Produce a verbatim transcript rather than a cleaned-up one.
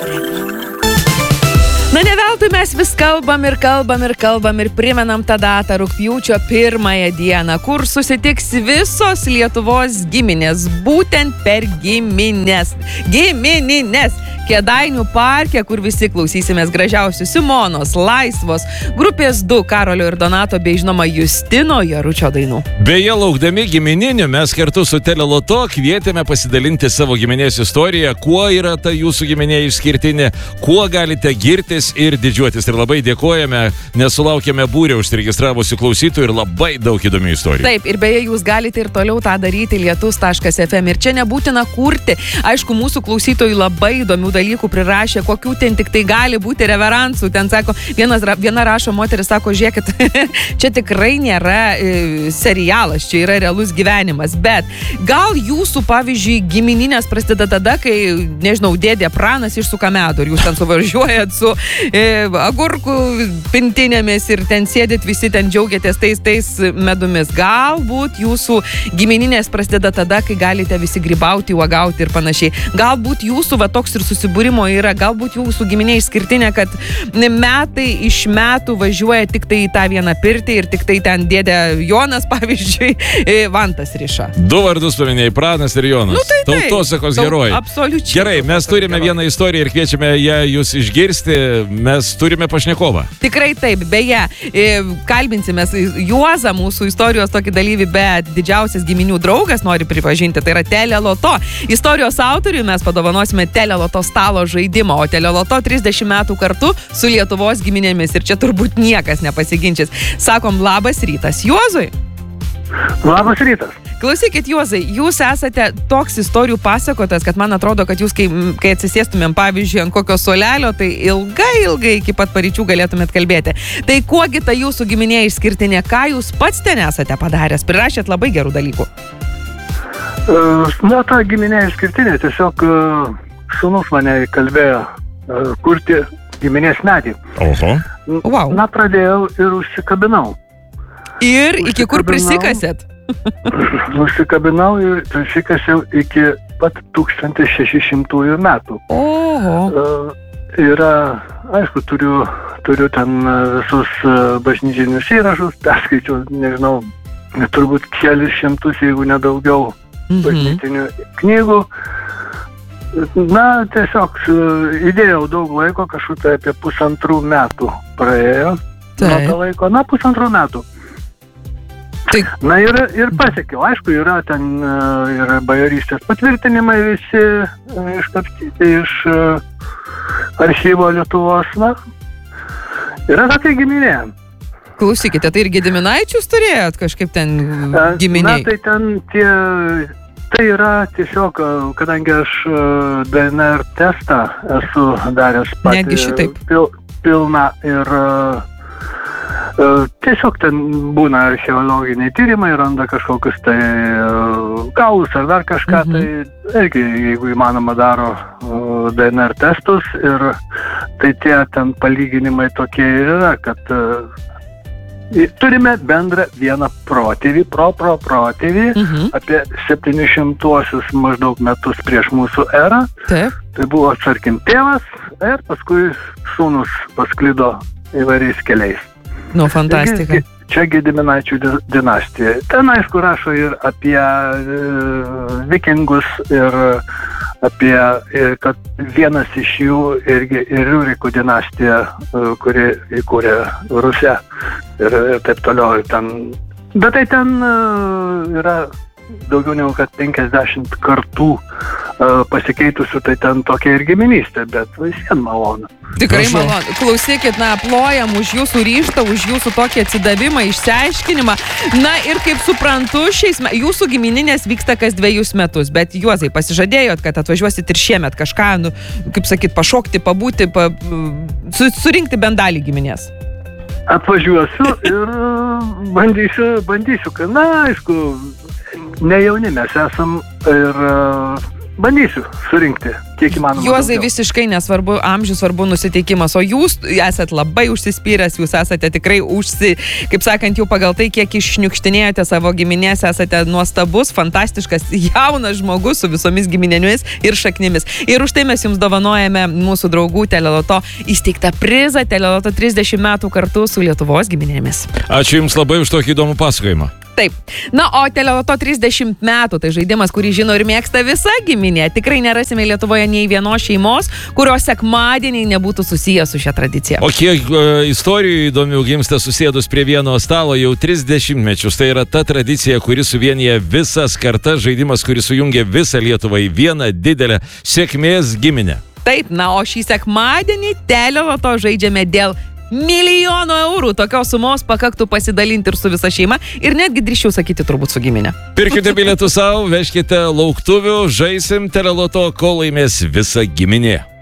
Na, ne veltui mes vis kalbam ir kalbam ir kalbam ir primenam tą datą rugpjūčio pirmąją dieną, kur susitiks visos Lietuvos giminės, būtent per giminės. Giminines. Kėdainių parke, kur visi klausysimės gražiausių Simonos, Laisvos, grupės du, Karolio ir Donato, bei žinoma Justino Jaručio dainų. Beje, laukdami gimininių, mes kartu su Teleloto kvietėme pasidalinti savo giminės istoriją, kuo yra ta jūsų giminė išskirtinė, kuo galite girtis ir didžiuotis. Ir labai dėkojame, nes sulaukėme būrę užsiregistravusių klausytojų ir labai daug įdomių istorijų. Taip, ir beje, jūs galite ir toliau tą daryti lietus taškas ef em. Ir čia nebūtina kurti. Aišku, mūsų klausytojų labai įdomių dalykų prirašė, kokių ten tik tai gali būti reveransų. Ten sako, vienas, viena rašo moteris, sako, žiūrėkit, čia tikrai nėra e, serialas, čia yra realus gyvenimas. Bet gal jūsų, pavyzdžiui, gimininės prasideda tada, kai, nežinau, dėdė Pranas išsuka medų ir jūs ten suvažiuojat su e, agurkų pintinėmis ir ten sėdit visi, ten džiaugiatės tais, tais medumis. Galbūt jūsų gimininės prasideda tada, kai galite visi grybauti, uogauti ir panašiai. Galbūt jūsų va toks ir susibūrimo yra, galbūt jūsų giminė išskirtinė, kad metai iš metų važiuoja tik tai į tą vieną pirtį ir tik tai ten dėdė Jonas, pavyzdžiui, vantas riša. Du vardus paminėjai, Pranas ir Jonas. Nu, tai, tai. Tautosakos herojai. Absoliučiai. Gerai, mes turime vieną istoriją ir kviečiame ją jūs išgirsti. Mes turime pašnekovą. Tikrai taip. Beje, kalbinsime Juozą, mūsų istorijos tokį dalyvį, bet didžiausias giminių draugas nori pripažinti, tai yra Teleloto. Istorijos autoriui mes padovanosime Teleloto stalo žaidimą, o Teleloto trisdešimt metų kartu su Lietuvos giminėmis ir čia turbūt niekas nepasiginčys. Sakom, labas rytas Juozui. Labas rytas. Klausykit, Juozai, jūs esate toks istorijų pasakotas, kad man atrodo, kad jūs, kai, kai atsisėstumėm, pavyzdžiui, ant kokio suolelio, tai ilgai, ilgai iki pat paryčių galėtumėt kalbėti. Tai kuogi ta jūsų giminė išskirtinė, ką jūs pats ten esate padaręs? Prirašėt labai gerų dalykų. Na, ta giminė išskirtinė, tiesiog sūnus mane kalbėjo kurti giminės medį. Oho. Wow. Na, pradėjau ir užsikabinau. Ir iki kur prisikasėt? Užsikabinau ir prisikasiau iki pat tūkstantis šeši šimtųjų metų. Oho. Uh, yra, aišku, turiu, turiu ten visus bažnytinius įrašus, perskaičiau, nežinau, turbūt kelis šimtus, jeigu nedaugiau, mhm. bažnytinių knygų. Na, tiesiog įdėjau daug laiko, kažkur apie pusantrų metų praėjo. Nuo to laiko, na, pusantrų metų. Taip. Na ir, ir pasiekiau. Aišku, yra ten ir bajorystės patvirtinimai visi iškapstyti iš archyvo Lietuvos. Na, yra tokia giminė. Klausykite, tai ir Gediminaičius turėjot kažkaip ten giminiai? Na, tai ten tie... Tai yra tiesiog, kadangi aš D N R testą esu daręs patį pil, pilną ir tiesiog ten būna archeologiniai tyrimai, randa kažkokius tai kaulus ar dar kažką, mhm. tai irgi, jeigu įmanoma, daro D N R testus ir tai tie ten palyginimai tokie ir yra, kad turime bendrą vieną protėvį, pro pro protėvį, mhm. apie septynišimtuosius maždaug metus prieš mūsų erą. Taip. Tai buvo, tarkim, tėvas ir paskui sūnus pasklido įvairiais keliais. Nu, fantastika. Ir, čia Gediminaičių dinastija. Ten, aišku, rašo ir apie e, vikingus ir apie, ir, kad vienas iš jų irgi ir Riurikų dinastija, kuri įkūrė Rusią ir, ir taip toliau. Ten, bet tai ten yra daugiau negu kad penkiasdešimt kartų pasikeitusių, tai ten tokia ir giminystė, bet visien malonu. Tikrai malonu. Klausykit, na, plojam už jūsų ryžtą, už jūsų tokį atsidavimą, išsiaiškinimą. Na ir kaip suprantu, šiais me... jūsų gimininės vyksta kas dviejus metus, bet Juozai, pasižadėjot, kad atvažiuosit ir šiemet kažką, nu, kaip sakyt, pašokti, pabūti, pa... su, surinkti bent dalį giminės. Atvažiuosiu ir bandysiu, bandysiu, kad, na, aišku, ne jauni mes esam ir bandysiu surinkti, kiek įmanoma. Juozai, daugiau. visiškai nesvarbu amžius, svarbu nusiteikimas, o jūs esat labai užsispyręs, jūs esate tikrai užsi, kaip sakant, jau pagal tai, kiek iššniukštinėjote savo giminės, esate nuostabus, fantastiškas, jaunas žmogus su visomis giminėmis ir šaknimis. Ir už tai mes jums dovanojame mūsų draugų Teleloto įsteigtą prizą Teleloto trisdešimt metų kartu su Lietuvos giminėmis. Ačiū Jums labai už tokį įdomų pasakojimą. Taip. Na, o Teleloto trisdešimt metų, tai žaidimas, kurį žino ir mėgsta visa giminė. Tikrai nerasime Lietuvoje nei vienos šeimos, kurios sekmadieniai nebūtų susijęs su šia tradicija. O kiek uh, istorijų įdomių gimsta susėdus prie vieno stalo jau trisdešimt mečius. Tai yra ta tradicija, kuri suvienyje visas kartas, žaidimas, kuris sujungia visą Lietuvą į vieną didelę sėkmės giminę. Taip, na, o šį sekmadienį Teleloto žaidžiame dėl milijono eurų. Tokios sumos pakaktų pasidalinti ir su visa šeima ir netgi drįsčiau sakyti turbūt su giminė. Pirkite bilietų savo, vežkite lauktuvių, žaisim Teleloto, kol laimės visa giminė.